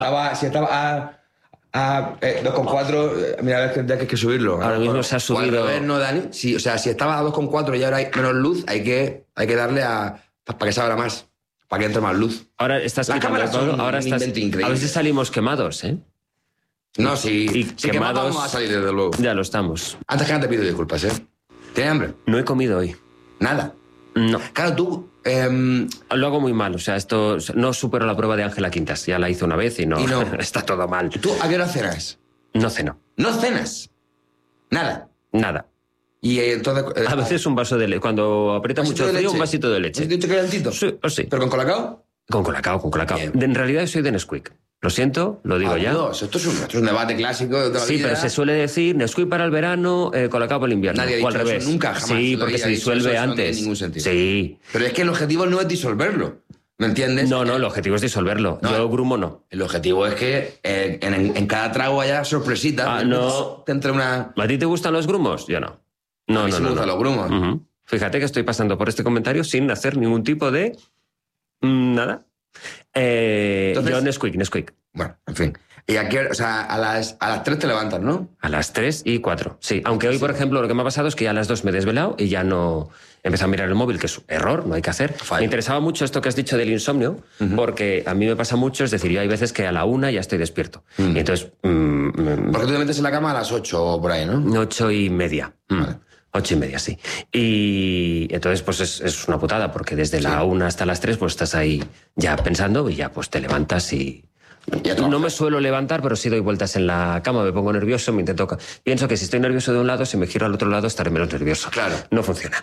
si estaba a 2,4, mira, a ver que hay que subirlo. Ahora mismo se ha subido. No, Dani. Si estaba a 2,4 y ahora hay menos luz, hay que darle para que se abra más, para que entre más luz. Ahora estás Las quitando cámaras todo. son Ahora un estás. invento increíble. A ver si salimos quemados, ¿eh? No, si quemados vamos a salir, desde luego. Ya lo estamos. Antes que nada te pido disculpas, ¿eh? ¿Tienes hambre? No he comido hoy. Nada. No. Claro, tú... Lo hago muy mal, o sea, esto no supero la prueba de Ángela Quintas. Ya la hice una vez y no. Está todo mal. ¿Tú a qué hora cenas? No ceno. ¿No cenas? Nada. Nada. Y entonces... A veces un vaso de leche. Cuando aprieta mucho el frío, un vasito de leche. ¿Un vasito calentito? Sí, sí. ¿Pero con colacao? Con colacao. En realidad soy de Nesquik. Lo siento, lo digo ya. Dios, esto es un debate clásico de toda la vida. Pero se suele decir Nesquik para el verano, colacao para el invierno. Nadie ha o al dicho revés. Eso nunca, jamás. Sí, porque se disuelve antes. No tiene ningún sentido. Sí. Pero es que el objetivo no es disolverlo. ¿Me entiendes? No, el objetivo es disolverlo. Yo grumo no. El objetivo es que en cada trago haya sorpresita. No. Te entre una... ¿A ti te gustan los grumos? Yo no. A mí sí me gustan los grumos. Fíjate que estoy pasando por este comentario sin hacer ningún tipo de... nada. Entonces, yo Nesquik. Bueno, en fin. Y aquí, o sea, a las 3 te levantas, ¿no? A las 3 y 4, sí. Aunque hoy, por ejemplo, lo que me ha pasado es que ya a las 2 me he desvelado y ya no... He empezado a mirar el móvil, que es un error, no hay que hacer. Me interesaba mucho esto que has dicho del insomnio, porque a mí me pasa mucho, es decir, yo hay veces que a la 1 ya estoy despierto. Y entonces... porque tú te metes en la cama a las 8 o por ahí, ¿no? 8:30. Vale. 8:30, sí. Y entonces, pues es una putada, porque desde la 1 hasta las 3, pues estás ahí ya pensando y ya pues te levantas y... No me suelo levantar, pero sí doy vueltas en la cama, me pongo nervioso, pienso que si estoy nervioso de un lado, si me giro al otro lado estaré menos nervioso. Claro. No funciona.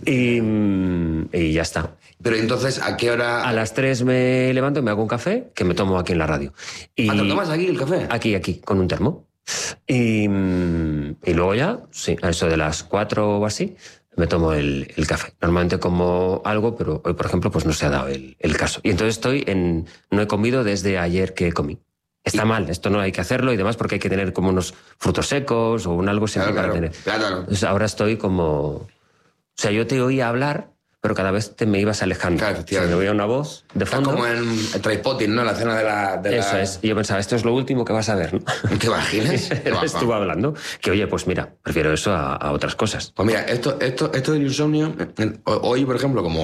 Y ya está. Pero entonces, ¿a qué hora...? A las 3 me levanto y me hago un café, que me tomo aquí en la radio. ¿Te lo tomas aquí el café? Aquí, con un termo. Y luego ya, sí, a eso de las 4 o así, me tomo el café. Normalmente como algo, pero hoy, por ejemplo, pues no se ha dado el caso. Y entonces no he comido desde ayer que comí. Está mal, esto no hay que hacerlo y demás, porque hay que tener como unos frutos secos o algo siempre para tener. Claro. Entonces ahora estoy como... O sea, yo te oía hablar, pero cada vez te me ibas alejando. Claro, o sea, me oía una voz de fondo. Como en Trainspotting, ¿no? La escena de la... Eso es. Y yo pensaba, esto es lo último que vas a ver, ¿no? ¿Te imaginas? Estuvo hablando. Que, oye, pues mira, prefiero eso a otras cosas. Pues mira, esto del insomnio, hoy, por ejemplo, como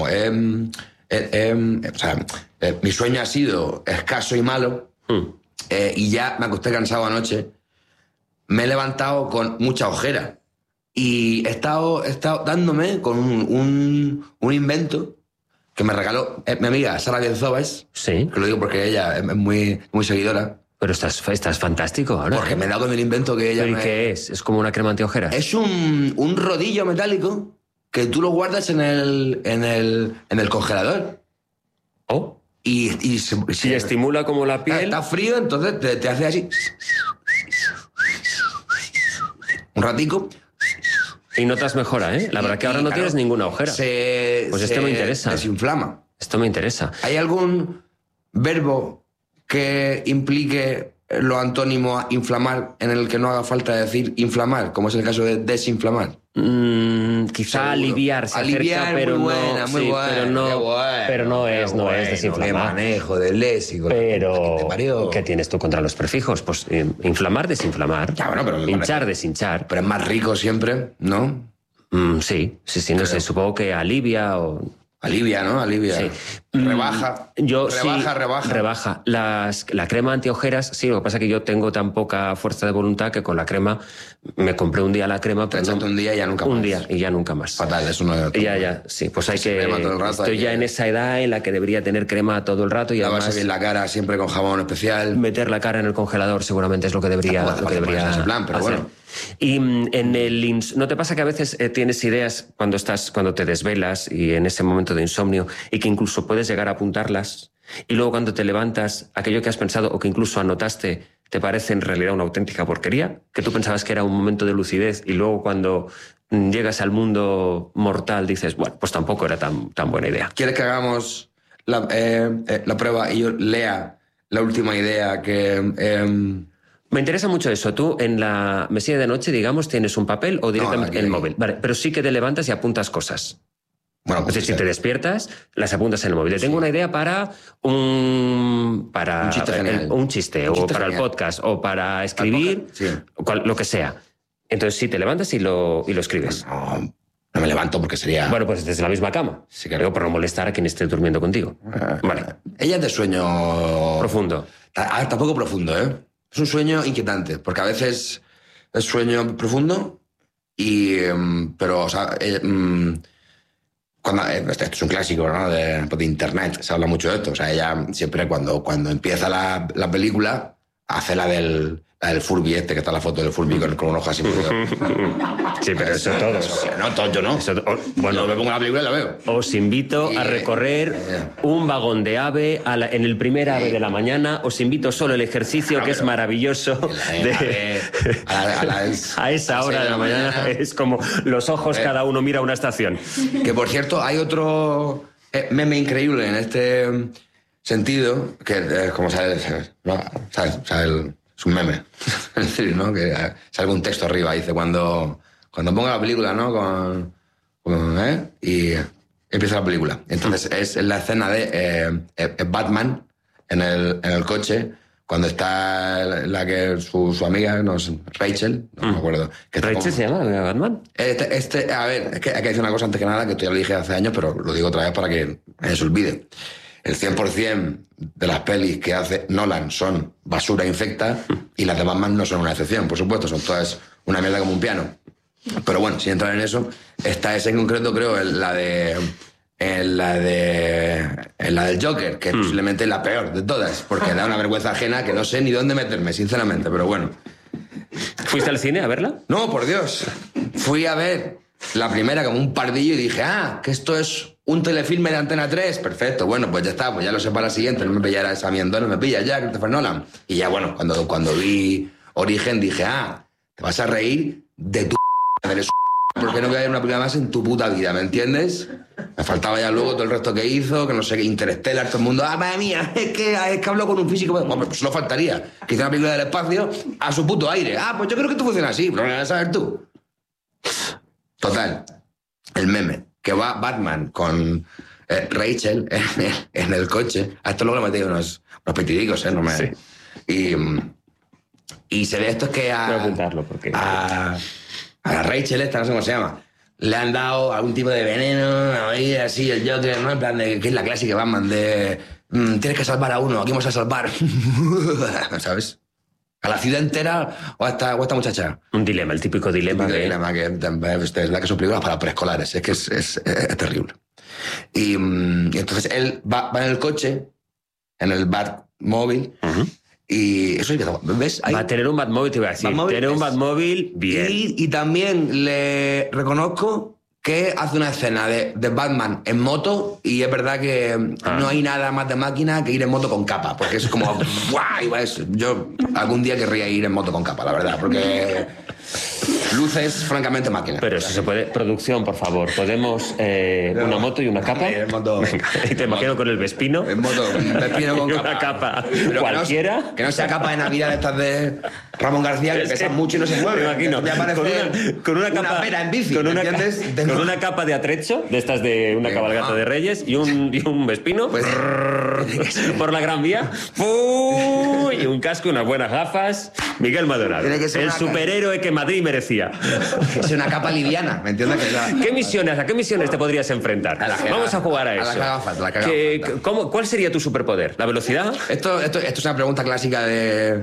mi sueño ha sido escaso y malo, y ya me acosté cansado anoche, me he levantado con mucha ojera. Y he estado dándome con un invento que me regaló mi amiga Sara Bienzobas. Sí. Que lo digo porque ella es muy, muy seguidora. Pero estás fantástico ahora. Porque me he dado con el invento que ella... ¿Pero y qué es? ¿Es como una crema antiojeras? Es un rodillo metálico que tú lo guardas en el congelador. Oh. Y estimula como la piel. Está frío, entonces te hace así. Un ratico. Y notas mejora, ¿eh? La verdad que ahora no tienes ninguna ojera. Pues esto me interesa. Desinflama. Esto me interesa. ¿Hay algún verbo que implique lo antónimo a inflamar en el que no haga falta decir inflamar, como es el caso de desinflamar? Quizá aliviar, se acerca, pero muy buena, pero no es desinflamar. Qué manejo del léxico. Pero ¿qué tienes tú contra los prefijos? Pues inflamar, desinflamar. Ya, bueno, pero hinchar, deshinchar. Pero es más rico siempre, ¿no? Sí, no sé, supongo que alivia o... Alivia, ¿no? Alivia. Sí. Rebaja. Rebaja. La crema antiojeras, sí, lo que pasa es que yo tengo tan poca fuerza de voluntad que con la crema me compré un día la crema. Te echaste un día y ya nunca más. Un día y ya nunca más. Fatal, eso no es... Ya, sí, pues hay que... Estoy ya en esa edad en la que debería tener crema todo el rato y además... Lavarse bien la cara siempre con jabón especial. Meter la cara en el congelador seguramente es lo que debería ese plan, pero hacer. Bueno. Y ¿no te pasa que a veces tienes ideas cuando te desvelas y en ese momento de insomnio y que incluso puedes llegar a apuntarlas y luego cuando te levantas, aquello que has pensado o que incluso anotaste te parece en realidad una auténtica porquería? Que tú pensabas que era un momento de lucidez y luego cuando llegas al mundo mortal dices, bueno, pues tampoco era tan buena idea. ¿Quieres que hagamos la prueba y yo lea la última idea que... Me interesa mucho eso. Tú en la mesilla de noche, digamos, tienes un papel o directamente el móvil. Vale, pero sí que te levantas y apuntas cosas. Bueno, pues, o sea, si te despiertas, las apuntas en el móvil. Tengo una idea para un chiste genial. Un chiste, Un o chiste para genial. el podcast, o para escribir, Sí. lo que sea. Entonces sí, te levantas y lo escribes. No me levanto porque sería... Bueno, pues desde la misma cama. Sí, claro. Digo, por no molestar a quien esté durmiendo contigo. Vale. Ella es de sueño... Profundo. Tampoco profundo, ¿eh? Es un sueño inquietante, porque a veces es sueño profundo pero, o sea... esto es un clásico, ¿no? De internet, se habla mucho de esto. O sea, ella siempre cuando empieza la película hace la del Furby que está la foto del Furby con un ojo así. Sí, pero eso todos. No, todos yo no. Bueno, me pongo la película y la veo. os invito a recorrer un vagón de AVE en el primer AVE de la mañana. Os invito solo el ejercicio, que es maravilloso. A esa hora de la mañana es como los ojos, cada uno mira una estación. Que, por cierto, hay otro meme increíble en este sentido, que como sabes, ¿no? Es un meme. Es decir, ¿no? Que salga un texto arriba, dice, cuando ponga la película, ¿no? Y empieza la película. Entonces es la escena de Batman en el coche, cuando está su amiga, no sé, Rachel, no me acuerdo. Que ¿Rachel se llama Batman? A ver, es que hay que decir una cosa antes que nada, que esto ya lo dije hace años, pero lo digo otra vez para que nadie se olvide. El 100% de las pelis que hace Nolan son basura infecta y las de Batman no son una excepción, por supuesto, son todas una mierda como un piano. Pero bueno, sin entrar en eso, esta es en concreto, creo, la del Joker, que es posiblemente la peor de todas, porque da una vergüenza ajena que no sé ni dónde meterme, sinceramente, pero bueno. ¿Fuiste al cine a verla? No, por Dios. Fui a ver la primera como un pardillo y dije, que esto es un telefilme de Antena 3. Perfecto, bueno, pues ya está, pues ya lo sé para la siguiente. No me pillará esa mierda, no me pilla ya, Christopher Nolan. Y ya, bueno, cuando vi Origen dije, te vas a reír de tu eres porque no voy a ver una película más en tu puta vida, ¿me entiendes? Me faltaba ya luego todo el resto que hizo, que no sé qué, Interstellar, todo el mundo, madre mía, es que habló con un físico. Hombre, pues solo faltaría que hiciera una película del espacio a su puto aire. Pues yo creo que esto funciona así, pero lo vas a saber tú. Total, el meme, que va Batman con Rachel en el coche. A esto luego le metí unos petidicos, no me... Sí. Y se ve esto es que voy a apuntarlo porque... a Rachel esta, no sé cómo se llama, le han dado algún tipo de veneno, ahí así, el Joker, ¿no? En plan de, que es la clásica Batman de tienes que salvar a uno, aquí vamos a salvar, ¿sabes? ¿A la ciudad entera o a esta muchacha? Un dilema, el típico dilema. El dilema que es la que son películas para preescolares, es que es terrible. Y entonces él va en el coche, en el Batmóvil, y eso ¿ves? Va a tener un Batmóvil, te iba a decir. Tener un Batmóvil, bien. Y también le reconozco que hace una escena de Batman en moto y es verdad que no hay nada más de máquina que ir en moto con capa, porque es como... ¡guau! Yo algún día querría ir en moto con capa, la verdad, porque... luces, francamente, máquina. Pero eso se puede... Producción, por favor. ¿Podemos una moto y una capa? Moto, y te imagino con el Vespino. En moto, un Vespino con y capa. una capa pero cualquiera. Que no sea capa de Navidad estas de Ramón García, que pesan mucho y no se mueve. Me imagino. Con una capa... pera en bici, con ¿entiendes? una capa de atrecho, de estas de una cabalgata de Reyes, y un Vespino pues, por la Gran Vía. Y un casco y unas buenas gafas. Miguel Maldonado. El superhéroe que Madrid merecía. Es una capa liviana, ¿me entiendes? ¿A qué misiones te podrías enfrentar? Vamos a jugar a eso. La que haga falta. ¿Cuál sería tu superpoder? ¿La velocidad? Esto es una pregunta clásica de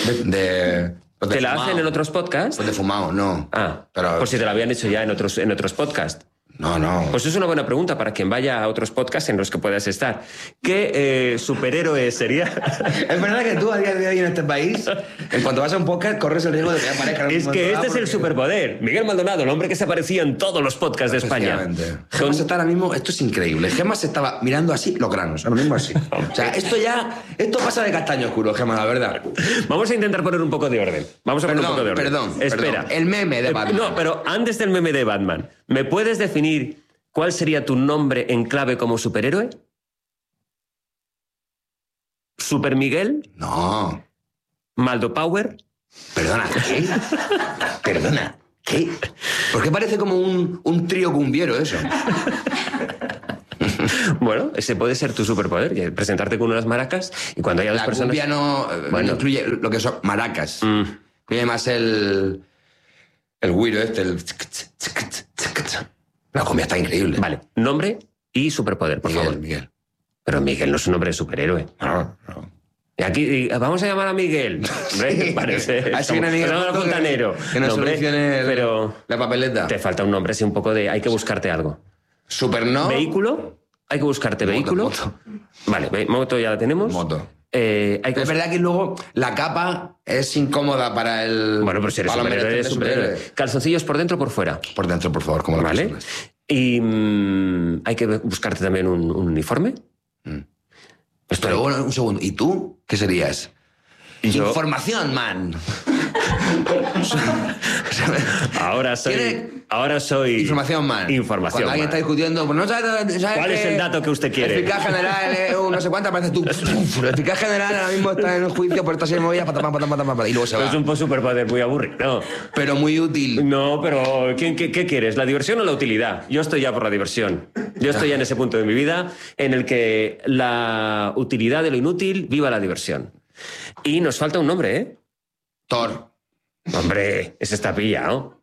¿Te la hacen en otros podcasts? Pues de fumado, no. Pero... Por si te la habían hecho ya en otros podcasts. No. Pues es una buena pregunta para quien vaya a otros podcasts en los que puedas estar. ¿Qué superhéroe sería? Es verdad que tú a día de hoy en este país, en cuanto vas a un podcast, corres el riesgo de que aparezca... Es que este es el superpoder. Miguel Maldonado, el hombre que se aparecía en todos los podcasts de España. Gemas está ahora mismo... Esto es increíble. Gemas estaba mirando así los granos, ahora mismo así. O sea, esto pasa de castaño oscuro, Gemas, la verdad. Vamos a intentar poner un poco de orden. Perdón. Espera. El meme de Batman. No, pero antes del meme de Batman, ¿me puedes definir cuál sería tu nombre en clave como superhéroe? ¿Super Miguel? No. ¿Maldo Power? Perdona, ¿qué? ¿Por qué parece como un trío cumbiero eso? Bueno, ese puede ser tu superpoder, presentarte con unas maracas y cuando haya dos personas... La cumbia no, Bueno. no incluye lo que son maracas. Incluye más el güiro el... La cumbia está increíble. Vale, nombre y superpoder, por favor. Miguel. Pero Miguel no es un nombre de superhéroe. No. Y aquí vamos a llamar a Miguel. Hombre, parece... Así viene Miguel Fontanero. que nos Nombre, solucione pero la papeleta. te falta un nombre así un poco de... Hay que buscarte algo. Superno. ¿Vehículo? Hay que buscarte vehículo. Moto. Vale, moto ya la tenemos. Moto. Hay que Es verdad que luego la capa es incómoda para el... Bueno, pero si eres para los superhéroe, eres menesteres superhéroe. superhéroes. ¿Calzoncillos por dentro o por fuera? Por dentro, por favor, como las Vale. personas. Y hay que buscarte también un uniforme. Esto Pero bueno, un segundo. ¿Y tú? ¿Qué serías? Yo- Información, man. Ahora soy Información, man. Información, Cuando alguien man. está discutiendo, pues no sabes ¿Cuál es el dato que usted quiere? El fiscal general, no sé cuánto, aparece tú. El fiscal general ahora mismo está en un juicio por esta serie de movidas, patapam, y luego se va. Es un superpoder muy aburrido. Pero muy útil. No, pero ¿qué quieres? ¿La diversión o la utilidad? Yo estoy ya por la diversión. Yo estoy ya en ese punto de mi vida en el que la utilidad de lo inútil viva la diversión. Y nos falta un nombre, ¿eh? Thor. Hombre, ese está pillado.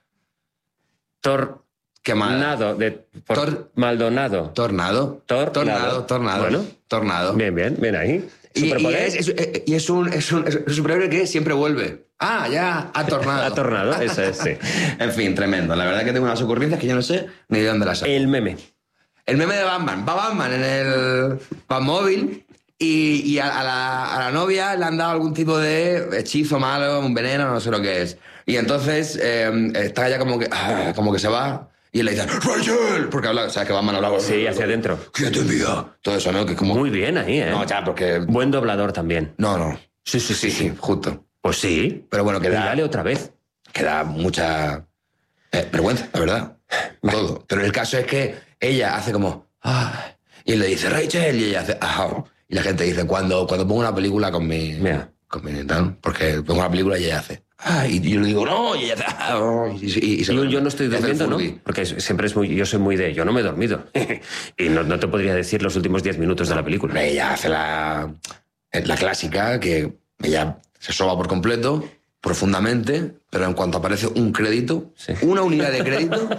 Qué mal. Maldonado. Tornado. Tornado. Bueno. Tornado. Bien ahí. Y Superpoder. es un superhéroe que siempre vuelve. Ya, ha tornado. Ha tornado, eso es, sí. En fin, tremendo. La verdad que tengo unas ocurrencias que yo no sé ni de dónde las saco. El meme. El meme de Batman. Va Batman en el Batmóvil y a la novia le han dado algún tipo de hechizo malo, un veneno, no sé lo que es. Y entonces está ella como que se va y él le dice ¡Rachel! Porque habla, o sea, que Batman habla... Sí, hacia adentro. ¿Quién te envía? Todo eso, ¿no? Que es como... Muy bien ahí, ¿eh? No, ya, porque... Buen doblador también. No. Sí, justo. Pues sí. Pero bueno, Y dale otra vez. que da mucha vergüenza, la verdad. Todo. Pero el caso es que ella hace como... y él le dice, Rachel, y ella hace... Y la gente dice, cuando pongo una película con mi... Mira. Con mi tal, porque pongo una película y ella hace... y yo le digo, no, y ella hace... y se Yo no estoy y hace el durmiendo, ¿no? Furby. Porque siempre yo soy muy de... Yo no me he dormido. Y no te podría decir los últimos 10 minutos de la película. Ella hace la clásica, que ella se soba por completo, profundamente, pero en cuanto aparece un crédito, Sí. una unidad de crédito...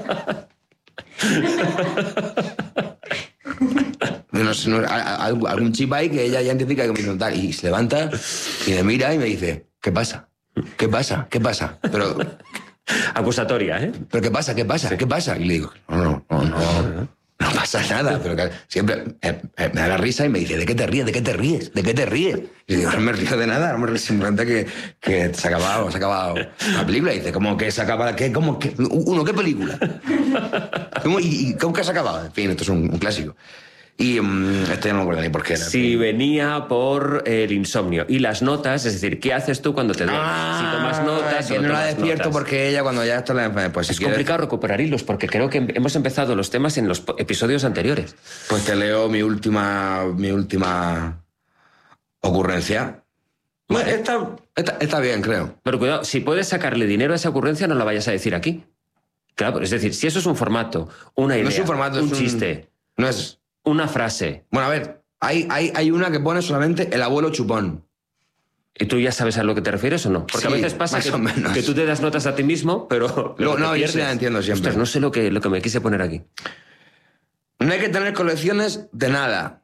No sé, algún chip ahí que ella ya identifica que me dice tal, y se levanta y me mira y me dice, ¿qué pasa? ¿Qué pasa? Pero Acusatoria, ¿eh? ¿qué pasa? ¿Qué pasa? Y le digo, no pasa nada, pero que siempre me da la risa y me dice, ¿de qué te ríes? Y digo, no me río de nada, no me río, simplemente que se ha acabado la película. Y dice, ¿cómo que se acaba? ¿Qué película? ¿Cómo que se ha acabado? En fin, esto es un clásico. Y esto ya no me acuerdo ni por qué era. Si venía por el insomnio. Y las notas, es decir, ¿qué haces tú cuando te duermes? Si tomas notas que o no la tomas despierto notas. porque ella cuando ya esto pues si Es quieres, complicado recuperar hilos porque creo que hemos empezado los temas en los episodios anteriores. pues te leo mi última ocurrencia. Bueno, está bien, creo. Pero cuidado, si puedes sacarle dinero a esa ocurrencia, no la vayas a decir aquí. Claro, es decir, si eso es un formato, una idea, No es un formato, un es chiste, No es... una frase, Bueno, a ver, hay una que pone solamente el abuelo chupón. ¿y tú ya sabes a lo que te refieres o no? Porque a Sí, veces pasa más o menos. que tú te das notas a ti mismo, pero... No, te yo sí pierdes. la entiendo siempre. Ostras, no sé lo que me quise poner aquí. No hay que tener colecciones de nada.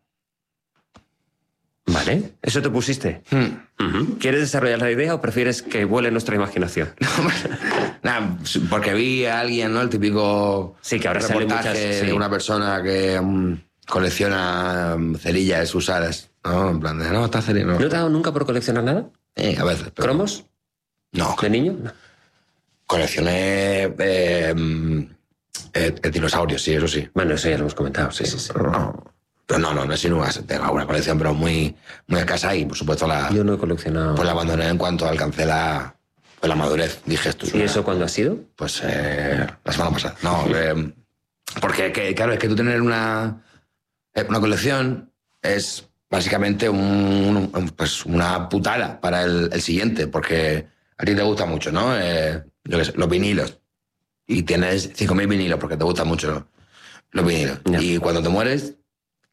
Vale, eso te pusiste. Ujú. ¿Quieres desarrollar la idea o prefieres que vuele nuestra imaginación? Nada, porque vi a alguien, ¿no? El típico Sí, que ahora salen reportaje muchas... de sí. una persona que colecciona cerillas usadas, ¿no? En plan de, no, está cerilla, no. ¿No te ha dado nunca por coleccionar nada? A veces. Pero... ¿Cromos? No, ¿De niño? No. coleccioné dinosaurios, sí, eso sí. Bueno, eso ya lo hemos comentado, sí. Pero no es inútil. Tengo una colección, pero muy escasa y, por supuesto, Yo no he coleccionado... pues la abandoné en cuanto alcancé la madurez. Dije, esto es ¿Y eso cuándo ha sido? Pues la semana pasada. No, porque, claro, es que tú tener una colección es básicamente pues una putada para el siguiente, porque a ti te gusta mucho, ¿no? Yo qué sé, los vinilos. Y tienes 5.000 vinilos porque te gustan mucho los vinilos. Ya. Y cuando te mueres,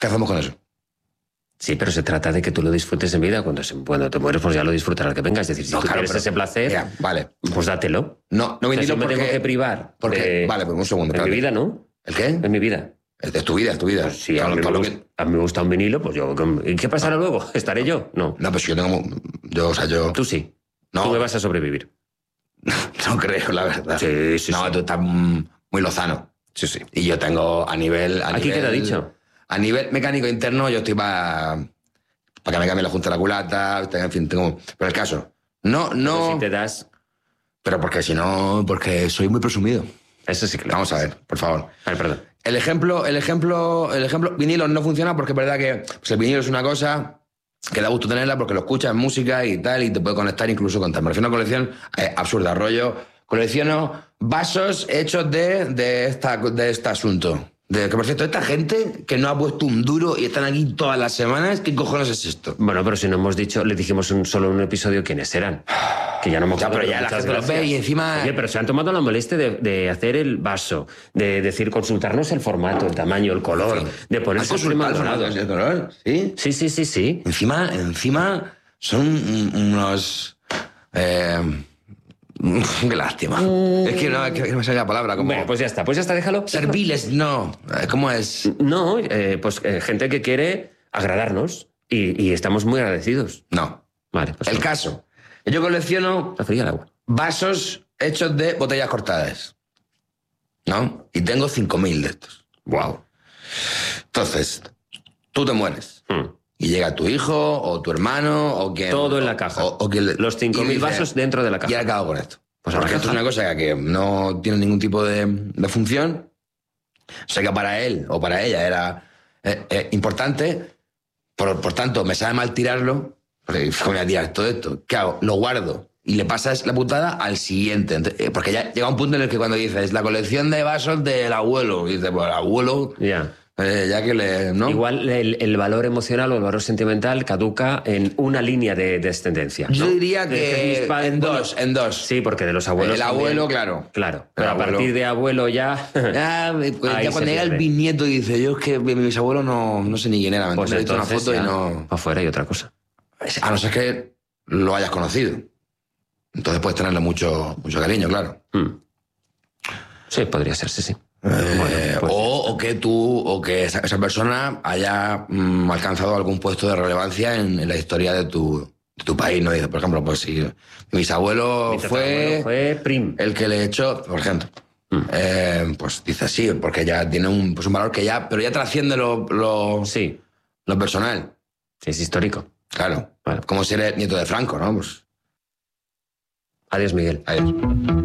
¿Qué hacemos con eso? Sí, pero se trata de que tú lo disfrutes en vida. Cuando te mueres, pues ya lo disfrutarás que venga. Es decir, si tú quieres ese placer, mira, vale. pues dátelo. No O sea, vinilo si me tengo que privar. Vale, pues un segundo. En mi vida, ¿no? ¿El qué? En mi vida. Es tu vida, es tu vida. Pues sí, a mí me gusta un vinilo, pues yo... ¿Y qué pasará luego? ¿Estaré yo? No. No, pues yo tengo... Yo... Tú sí. No. Tú me vas a sobrevivir. No creo, la verdad. Sí. No, tú estás muy lozano. Sí. Y yo tengo a nivel... ¿Aquí queda dicho? A nivel mecánico interno yo estoy para que me cambie la junta de la culata, en fin, tengo... Pero el caso, no... Pero si te das... Pero porque si no... Porque soy muy presumido. Eso sí que lo... Vamos a ver, por favor. A ver, perdón. El ejemplo, vinilo no funciona porque es verdad que pues el vinilo es una cosa que da gusto tenerla porque lo escuchas en música y tal, y te puede conectar incluso con tal. Me refiero a una colección absurda, rollo. Colecciono vasos hechos de este asunto. Que por cierto, esta gente que no ha puesto un duro y están aquí todas las semanas, ¿qué cojones es esto? Bueno, pero si no hemos dicho, le dijimos solo en un episodio quiénes eran. Que ya no hemos pero ya la gente lo ve y encima... Oye, pero se han tomado la molestia de hacer el vaso, de decir, consultarnos el formato, el tamaño, el color, de ponerse el color, ¿sí? Sí. Encima son unos... Qué lástima. Es que no me sale la palabra. Como... Bueno, pues ya está, déjalo. Serviles, no. ¿Cómo es? No, gente que quiere agradarnos y estamos muy agradecidos. No. Vale, pues el no. caso. Yo colecciono... Está fría el agua. Vasos hechos de botellas cortadas. ¿No? Y tengo 5.000 de estos. Wow. Entonces, tú te mueres. Y llega tu hijo o tu hermano o quien... Todo en la caja. Los 5.000 vasos dentro de la caja. ¿Y ahora qué hago con esto? Pues porque esto es una cosa que no tiene ningún tipo de función. Sé que para él o para ella era importante. Por tanto, me sabe mal tirarlo. Porque voy a tirar todo esto. ¿Qué hago? Lo guardo. Y le pasas la putada al siguiente. Porque ya llega un punto en el que cuando dices la colección de vasos del abuelo. Y dices, pues el abuelo... Ya. Ya que ¿no? Igual el valor emocional o el valor sentimental caduca en una línea de descendencia, ¿no? Yo diría que en dos. Sí, porque de los abuelos... El abuelo, claro. Pero a partir de abuelo ya... ya cuando llega el bisnieto y dice, yo es que mi bisabuelo no sé ni quién era. Pues he visto una foto y no... Afuera hay otra cosa. A no ser que lo hayas conocido. Entonces puedes tenerle mucho cariño, claro. Sí, podría ser, sí. O que esa persona haya alcanzado algún puesto de relevancia en la historia de tu país, ¿no? Dice, por ejemplo, pues si mi bisabuelo fue prim. el que le echó, por ejemplo, pues dice sí, porque ya tiene un valor que ya, pero ya trasciende lo personal. Sí, es histórico. Claro, como si eres nieto de Franco, ¿no? Pues... Adiós, Miguel. Adiós.